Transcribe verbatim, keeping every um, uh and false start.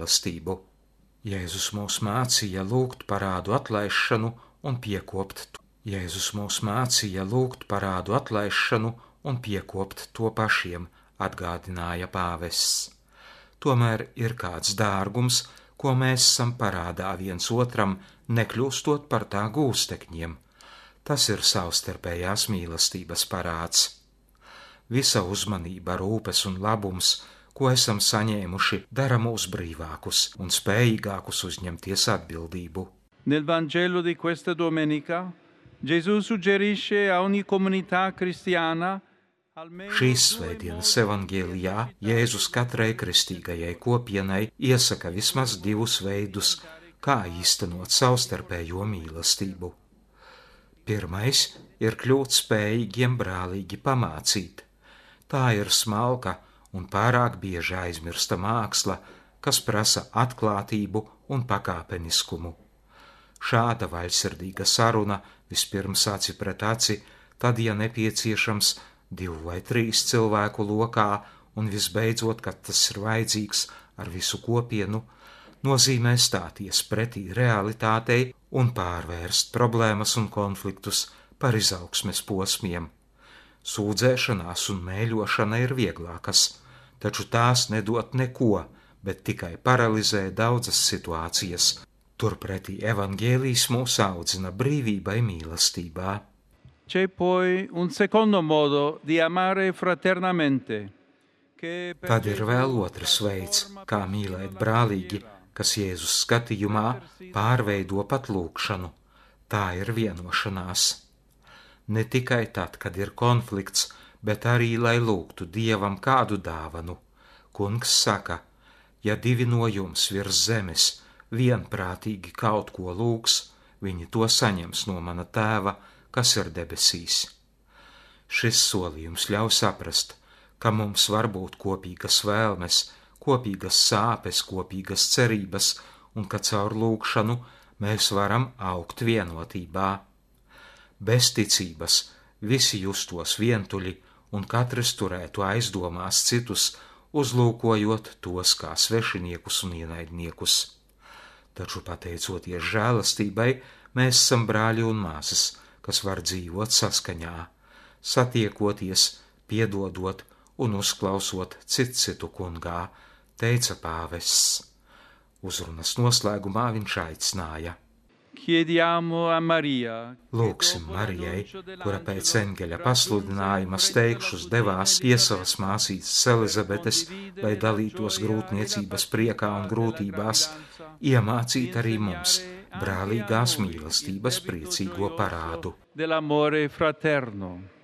mīlestību. Jēzus mūs mācīja lūgt parādu atlaišanu un piekopt to. Jēzus mūs mācīja lūgt parādu atlaišanu un piekopt to pašiem, atgādināja pāvests. Tomēr ir kāds dārgums, ko mēs esam parādā viens otram, nekļūstot par tā gūstekņiem. Tas ir savstarpējās mīlestības parāds. Visa uzmanība, rūpes un labums, ko esam saņēmuši, dara mūs brīvākus un spējīgākus uzņemties atbildību. Nel Vangelo di questa domenica, Gesù suggerisce a ogni comunità cristiana Šīs svētdienas evangēlijā Jēzus katrai kristīgajai kopienai iesaka vismaz divus veidus, kā īstenot savstarpējo mīlestību. Pirmais ir kļūt spējīgiem brālīgi pamācīt. Tā ir smalka un pārāk bieži aizmirsta māksla, kas prasa atklātību un pakāpeniskumu. Šāda vaļsirdīga saruna vispirms aci pret aci, tad, ja nepieciešams, divu vai trīs cilvēku lokā un visbeidzot, kad tas ir vajadzīgs ar visu kopienu, nozīmē stāties pretī realitātei un pārvērst problēmas un konfliktus par izaugsmes posmiem. Sūdzēšanās un mēļošana ir vieglākas, taču tās nedod neko, bet tikai paralizē daudzas situācijas. Turpretī evangēlijs mūs audzina brīvībai mīlestībā. C'è poi un secondo modo di amare fraternamente. Tad ir vēl otrs veids, kā mīlēt brālīgi, kas Jēzus skatījumā pārveido pat lūgšanu. Tā ir vienošanās. Ne tikai tad, kad ir konflikts, bet arī, lai lūgtu Dievam kādu dāvanu. Kungs saka, ja divi no jums virs zemes vienprātīgi kaut ko lūgs, viņi to saņems no mana tēva, kas ir debesīs. Šis solījums ļauj saprast, ka mums var būt kopīgas vēlmes, kopīgas sāpes, kopīgas cerības, un ka caur lūgšanu mēs varam augt vienotībā. Bez ticības visi justos vientuļi un katrs turētu aizdomās citus, uzlūkojot tos kā svešiniekus un ienaidniekus. Taču pateicoties žēlastībai, mēs esam brāļi un māsas, kas var dzīvot saskaņā, satiekoties, piedodot un uzklausot cit citu kungā, teica pāvests. Uzrunas noslēgumā viņš aicināja: Chiediamo a Maria. Lūksim Marijai, kura pēc eņģeļa pasludinājuma steigšus devās pie savas māsītes Elizabetes, lai dalītos grūtniecības priekā un grūtībās, iemācīt arī mums brālīgās mīlestības priecīgo parādu. Dell'amore fraterno.